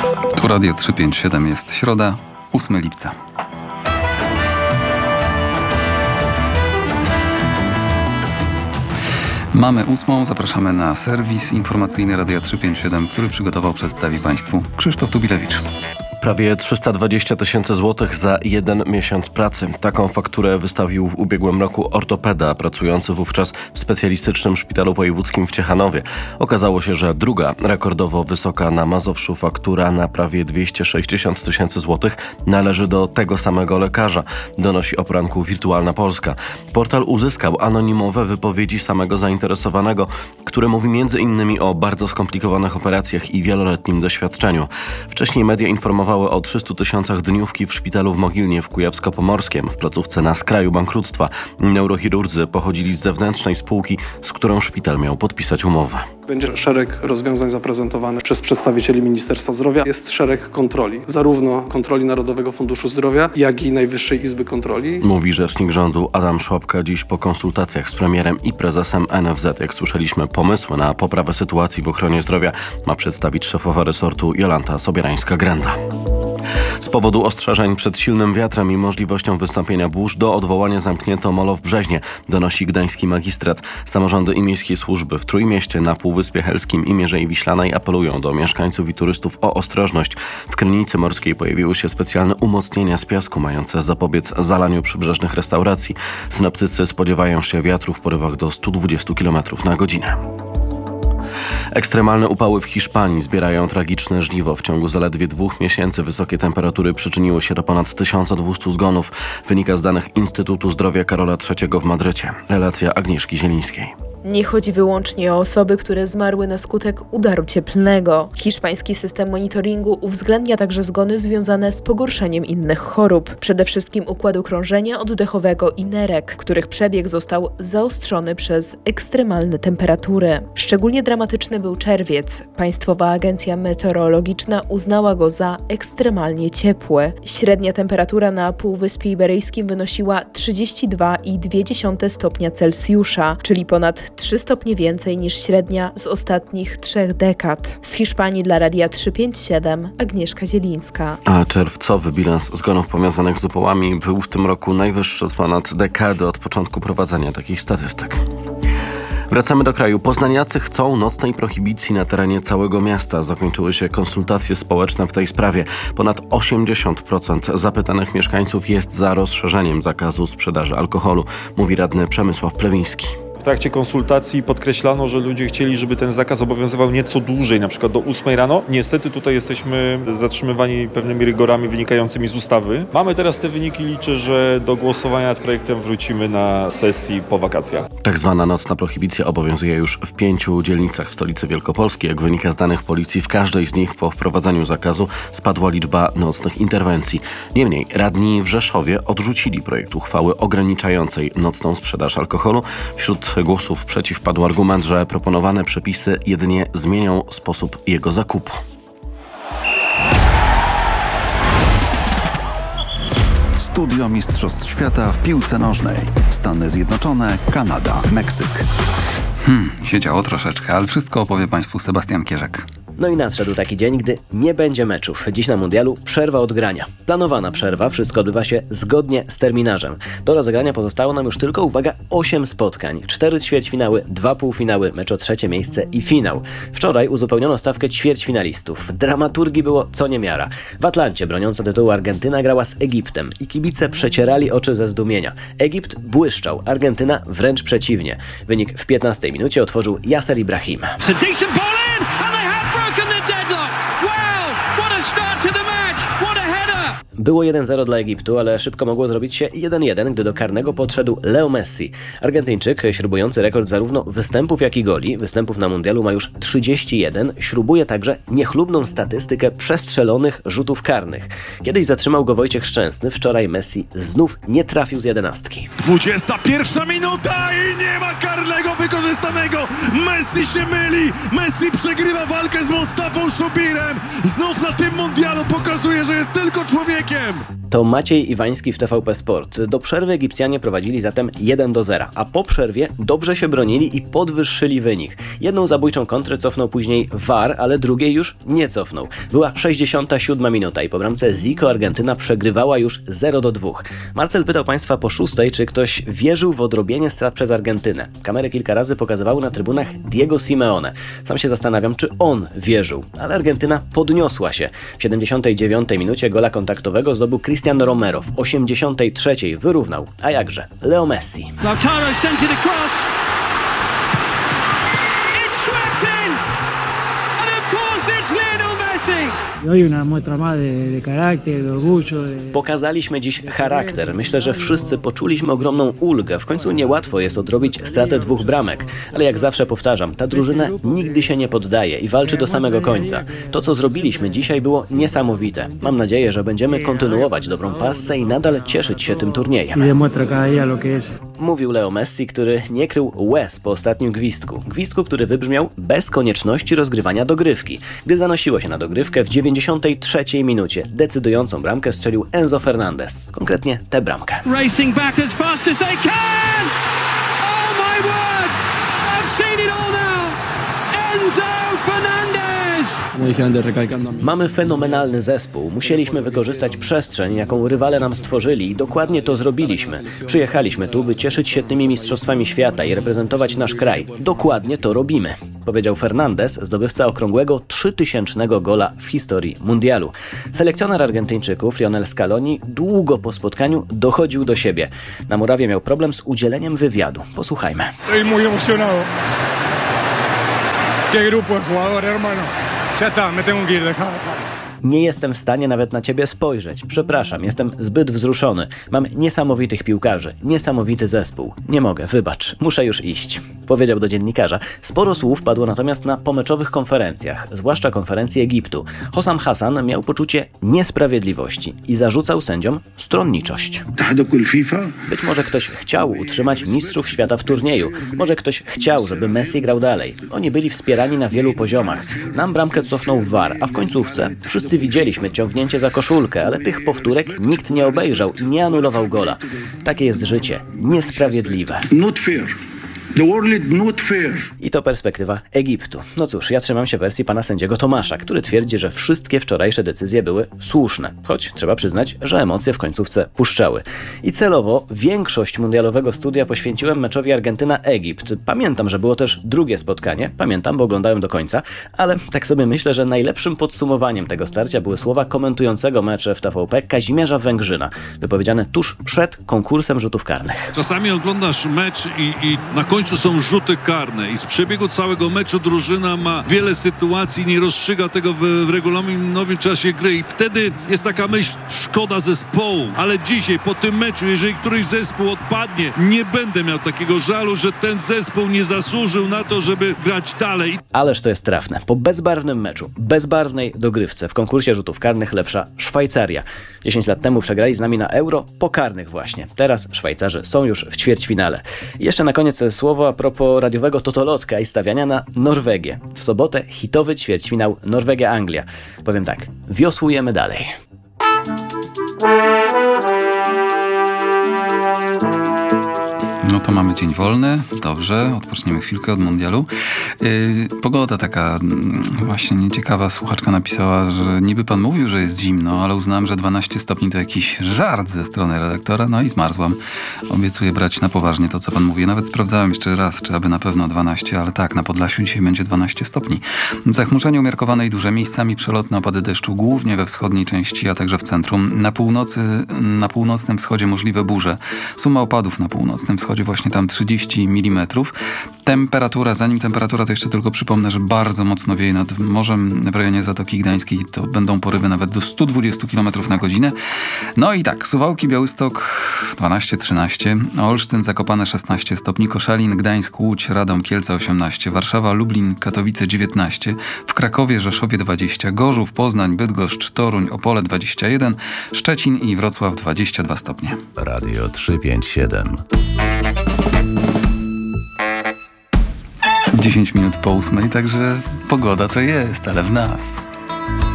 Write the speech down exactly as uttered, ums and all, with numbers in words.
Tu Radio trzysta pięćdziesiąt siedem, jest środa, ósmego lipca. Mamy ósmą, zapraszamy na serwis informacyjny Radia trzysta pięćdziesiąt siedem, który przygotował, przedstawi Państwu Krzysztof Tubilewicz. Prawie trzysta dwadzieścia tysięcy złotych za jeden miesiąc pracy. Taką fakturę wystawił w ubiegłym roku ortopeda pracujący wówczas w specjalistycznym szpitalu wojewódzkim w Ciechanowie. Okazało się, że druga rekordowo wysoka na Mazowszu faktura na prawie dwieście sześćdziesiąt tysięcy złotych należy do tego samego lekarza, donosi o poranku Wirtualna Polska. Portal uzyskał anonimowe wypowiedzi samego zainteresowanego, który mówi między innymi o bardzo skomplikowanych operacjach i wieloletnim doświadczeniu. Wcześniej media informowały o trzystu tysiącach dniówki w szpitalu w Mogilnie w Kujawsko-Pomorskiem, w placówce na skraju bankructwa. Neurochirurdzy pochodzili z zewnętrznej spółki, z którą szpital miał podpisać umowę. Będzie szereg rozwiązań zaprezentowanych przez przedstawicieli Ministerstwa Zdrowia. Jest szereg kontroli, zarówno kontroli Narodowego Funduszu Zdrowia, jak i Najwyższej Izby Kontroli. Mówi rzecznik rządu Adam Szłapka dziś po konsultacjach z premierem i prezesem N F Z. Jak słyszeliśmy, pomysły na poprawę sytuacji w ochronie zdrowia ma przedstawić szefowa resortu Jolanta Sobierańska-Grenda. Z powodu ostrzeżeń przed silnym wiatrem i możliwością wystąpienia burz do odwołania zamknięto molo w Brzeźnie, donosi gdański magistrat. Samorządy i miejskie służby w Trójmieście, na Półwyspie Helskim i Mierzei Wiślanej apelują do mieszkańców i turystów o ostrożność. W Krynicy Morskiej pojawiły się specjalne umocnienia z piasku mające zapobiec zalaniu przybrzeżnych restauracji. Synoptycy spodziewają się wiatru w porywach do stu dwudziestu kilometrów na godzinę. Ekstremalne upały w Hiszpanii zbierają tragiczne żniwo. W ciągu zaledwie dwóch miesięcy wysokie temperatury przyczyniły się do ponad tysiąca dwustu zgonów. Wynika z danych Instytutu Zdrowia Karola trzeciego w Madrycie. Relacja Agnieszki Zielińskiej. Nie chodzi wyłącznie o osoby, które zmarły na skutek udaru cieplnego. Hiszpański system monitoringu uwzględnia także zgony związane z pogorszeniem innych chorób. Przede wszystkim układu krążenia oddechowego i nerek, których przebieg został zaostrzony przez ekstremalne temperatury. Szczególnie dramatyczny był czerwiec. Państwowa Agencja Meteorologiczna uznała go za ekstremalnie ciepły. Średnia temperatura na Półwyspie Iberyjskim wynosiła trzydzieści dwa i dwie dziesiąte stopnia Celsjusza, czyli ponad trzy stopnie więcej niż średnia z ostatnich trzech dekad. Z Hiszpanii dla Radia trzysta pięćdziesiąt siedem Agnieszka Zielińska. A czerwcowy bilans zgonów powiązanych z upałami był w tym roku najwyższy od ponad dekady od początku prowadzenia takich statystyk. Wracamy do kraju. Poznaniacy chcą nocnej prohibicji na terenie całego miasta. Zakończyły się konsultacje społeczne w tej sprawie. Ponad osiemdziesiąt procent zapytanych mieszkańców jest za rozszerzeniem zakazu sprzedaży alkoholu, mówi radny Przemysław Plewiński. W trakcie konsultacji podkreślano, że ludzie chcieli, żeby ten zakaz obowiązywał nieco dłużej, na przykład do ósmej rano. Niestety tutaj jesteśmy zatrzymywani pewnymi rygorami wynikającymi z ustawy. Mamy teraz te wyniki, liczę, że do głosowania nad projektem wrócimy na sesji po wakacjach. Tak zwana nocna prohibicja obowiązuje już w pięciu dzielnicach w stolicy Wielkopolskiej. Jak wynika z danych policji, w każdej z nich po wprowadzeniu zakazu spadła liczba nocnych interwencji. Niemniej radni w Rzeszowie odrzucili projekt uchwały ograniczającej nocną sprzedaż alkoholu. Wśród głosów przeciw padł argument, że proponowane przepisy jedynie zmienią sposób jego zakupu. Studio Mistrzostw Świata w piłce nożnej. Stany Zjednoczone, Kanada, Meksyk. Hmm, siedziało troszeczkę, ale wszystko opowie Państwu Sebastian Kierzek. No i nadszedł taki dzień, gdy nie będzie meczów. Dziś na mundialu przerwa od grania. Planowana przerwa, wszystko odbywa się zgodnie z terminarzem. Do rozegrania pozostało nam już tylko, uwaga, osiem spotkań. Cztery ćwierćfinały, dwa półfinały, mecz o trzecie miejsce i finał. Wczoraj uzupełniono stawkę ćwierćfinalistów. Dramaturgii było co niemiara. W Atlancie broniąca tytułu Argentyna grała z Egiptem i kibice przecierali oczy ze zdumienia. Egipt błyszczał, Argentyna wręcz przeciwnie. Wynik w piętnastej minucie otworzył Yasser Ibrahim. Było jeden zero dla Egiptu, ale szybko mogło zrobić się jeden jeden, gdy do karnego podszedł Leo Messi. Argentyńczyk, śrubujący rekord zarówno występów, jak i goli, występów na mundialu ma już trzydzieści jeden, śrubuje także niechlubną statystykę przestrzelonych rzutów karnych. Kiedyś zatrzymał go Wojciech Szczęsny, wczoraj Messi znów nie trafił z jedenastki. dwudziesta pierwsza minuta i nie ma karnego wykorzystanego. Messi się myli, Messi przegrywa walkę z Mustafą Szubirem. Znów na tym mundialu pokazuje, że jest tylko człowiekiem. To Maciej Iwański w T V P Sport. Do przerwy Egipcjanie prowadzili zatem jeden do zera, a po przerwie dobrze się bronili i podwyższyli wynik. Jedną zabójczą kontrę cofnął później V A R, ale drugiej już nie cofnął. Była sześćdziesiąta siódma minuta i po bramce Zico Argentyna przegrywała już zero do dwóch. Marcel pytał Państwa po szóstej, czy ktoś wierzył w odrobienie strat przez Argentynę. Kamery kilka razy pokazywały na trybunach Diego Simeone. Sam się zastanawiam, czy on wierzył, ale Argentyna podniosła się. W siedemdziesiątej dziewiątej minucie gola kontaktowego zdobył Cristiano Romero. W osiemdziesiątej trzeciej wyrównał, a jakże, Leo Messi. Lautaro sent it across. It's swept in. And of course it's Lionel Messi. Hoy una muestra más de, de carácter, de orgullo. De... Pokazaliśmy dziś charakter. Myślę, że wszyscy poczuliśmy ogromną ulgę. W końcu niełatwo jest odrobić stratę dwóch bramek. Ale jak zawsze powtarzam, ta drużyna nigdy się nie poddaje i walczy do samego końca. To, co zrobiliśmy dzisiaj, było niesamowite. Mam nadzieję, że będziemy kontynuować dobrą passę i nadal cieszyć się tym turniejem. Mówił Leo Messi, który nie krył łez po ostatnim gwizdku. Gwizdku, który wybrzmiał bez konieczności rozgrywania dogrywki. Gdy zanosiło się na dogrywkę w dziewięćdziesiątej trzeciej minucie decydującą bramkę strzelił Enzo Fernandez. Konkretnie tę bramkę. Racing back as fast as they can. Oh my word! I've seen it all now. Enzo Fernandez. Mamy fenomenalny zespół. Musieliśmy wykorzystać przestrzeń, jaką rywale nam stworzyli i dokładnie to zrobiliśmy. Przyjechaliśmy tu, by cieszyć się tymi mistrzostwami świata i reprezentować nasz kraj. Dokładnie to robimy, powiedział Fernandez, zdobywca okrągłego trzytysięcznego gola w historii mundialu. Selekcjoner Argentyńczyków Lionel Scaloni długo po spotkaniu dochodził do siebie. Na murawie miał problem z udzieleniem wywiadu. Posłuchajmy. Estoy muy emocionado. Qué grupo de jugadores, hermano. Ya está, me tengo que ir, dejar. Nie jestem w stanie nawet na ciebie spojrzeć. Przepraszam, jestem zbyt wzruszony. Mam niesamowitych piłkarzy, niesamowity zespół. Nie mogę, wybacz, muszę już iść, powiedział do dziennikarza. Sporo słów padło natomiast na pomeczowych konferencjach, zwłaszcza konferencji Egiptu. Hossam Hassan miał poczucie niesprawiedliwości i zarzucał sędziom stronniczość. Być może ktoś chciał utrzymać mistrzów świata w turnieju. Może ktoś chciał, żeby Messi grał dalej. Oni byli wspierani na wielu poziomach. Nam bramkę cofnął V A R, a w końcówce wszyscy widzieliśmy ciągnięcie za koszulkę, ale tych powtórek nikt nie obejrzał i nie anulował gola. Takie jest życie. Niesprawiedliwe. Not fair. The world not fair. I to perspektywa Egiptu. No cóż, ja trzymam się wersji pana sędziego Tomasza, który twierdzi, że wszystkie wczorajsze decyzje były słuszne. Choć trzeba przyznać, że emocje w końcówce puszczały. I celowo większość mundialowego studia poświęciłem meczowi Argentyna-Egipt. Pamiętam, że było też drugie spotkanie. Pamiętam, bo oglądałem do końca. Ale tak sobie myślę, że najlepszym podsumowaniem tego starcia były słowa komentującego mecze w T V P Kazimierza Węgrzyna, wypowiedziane tuż przed konkursem rzutów karnych. Czasami oglądasz mecz i, i na końcu są rzuty karne i z przebiegu całego meczu drużyna ma wiele sytuacji, nie rozstrzyga tego w, w regulaminowym czasie gry i wtedy jest taka myśl, szkoda zespołu, ale dzisiaj po tym meczu, jeżeli któryś zespół odpadnie, nie będę miał takiego żalu, że ten zespół nie zasłużył na to, żeby grać dalej. Ależ to jest trafne. Po bezbarwnym meczu, bezbarwnej dogrywce w konkursie rzutów karnych lepsza Szwajcaria. dziesięć lat temu przegrali z nami na Euro po karnych właśnie. Teraz Szwajcarzy są już w ćwierćfinale. I jeszcze na koniec słowo a propos radiowego totolotka i stawiania na Norwegię. W sobotę hitowy ćwierćfinał Norwegia-Anglia. Powiem tak, wiosłujemy dalej. No to mamy dzień wolny, dobrze, odpoczniemy chwilkę od mundialu. Yy, pogoda taka yy, właśnie nieciekawa, słuchaczka napisała, że niby pan mówił, że jest zimno, ale uznałem, że dwanaście stopni to jakiś żart ze strony redaktora, no i zmarzłam. Obiecuję brać na poważnie to, co pan mówi. Nawet sprawdzałem jeszcze raz, czy aby na pewno dwanaście, ale tak, na Podlasiu dzisiaj będzie dwanaście stopni. Zachmurzenie umiarkowane i duże, miejscami przelotne opady deszczu, głównie we wschodniej części, a także w centrum. Na północy, na północnym wschodzie możliwe burze. Suma opadów na północnym wschodzie właśnie tam trzydzieści milimetrów. Temperatura, zanim temperatura, to jeszcze tylko przypomnę, że bardzo mocno wieje nad morzem w rejonie Zatoki Gdańskiej. To będą porywy nawet do stu dwudziestu kilometrów na godzinę. No i tak, Suwałki, Białystok dwanaście trzynaście, Olsztyn, Zakopane szesnaście stopni, Koszalin, Gdańsk, Łódź, Radom, Kielce osiemnaście, Warszawa, Lublin, Katowice dziewiętnaście, w Krakowie, Rzeszowie dwadzieścia, Gorzów, Poznań, Bydgoszcz, Toruń, Opole dwadzieścia jeden, Szczecin i Wrocław dwadzieścia dwa stopnie. Radio trzysta pięćdziesiąt siedem. dziesięć minut po ósmej, także pogoda to jest, ale w nas.